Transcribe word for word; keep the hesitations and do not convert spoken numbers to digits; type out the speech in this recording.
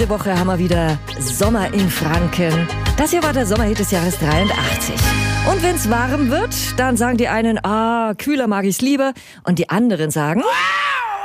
Diese Woche haben wir wieder Sommer in Franken. Das hier war der Sommerhit des Jahres dreiundachtzig. Und wenn's warm wird, dann sagen die einen, ah, kühler mag ich's lieber. Und die anderen sagen...